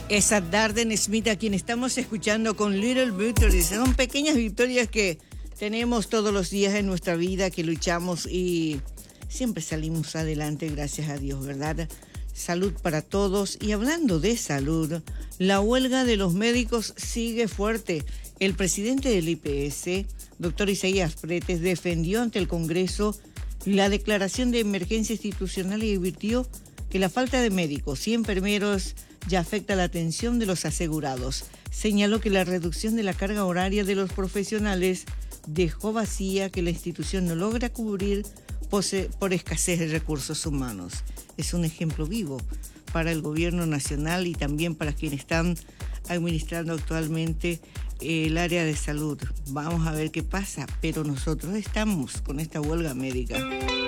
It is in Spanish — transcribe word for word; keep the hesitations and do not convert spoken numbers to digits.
Esa Darden Smith a quien estamos escuchando con Little Victories. Son pequeñas victorias que tenemos todos los días en nuestra vida, que luchamos y siempre salimos adelante, gracias a Dios, ¿verdad? Salud para todos. Y hablando de salud, la huelga de los médicos sigue fuerte. El presidente del I P S, doctor Isaías Pretes, defendió ante el Congreso la declaración de emergencia institucional y advirtió que la falta de médicos y enfermeros ya afecta la atención de los asegurados. Señaló que la reducción de la carga horaria de los profesionales dejó vacía que la institución no logra cubrir por escasez de recursos humanos. Es un ejemplo vivo para el gobierno nacional y también para quienes están administrando actualmente el área de salud. Vamos a ver qué pasa, pero nosotros estamos con esta huelga médica.